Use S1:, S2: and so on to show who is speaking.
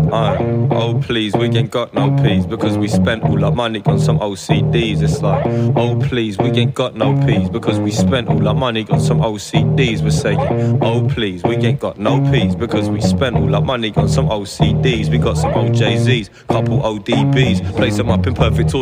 S1: Oh please, we ain't got no peas because we spent all our money on some OCDs. It's like, oh please, we ain't got no peas because we spent all our money on some OCDs. We're saying, oh please, we ain't got no peas because we spent all our money on some OCDs. We got some OJZs, couple ODBs, place them up in perfect order.